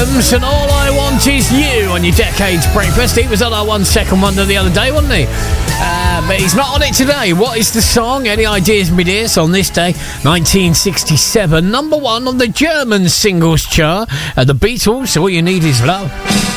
Williams and All I Want Is You on your Decades Breakfast. He was on our 1 Second Wonder the other day, wasn't he? But he's not on it today. What is the song? Any ideas, my dears? On this day, 1967, number 1 on the German singles chart. The Beatles, All You Need Is Love.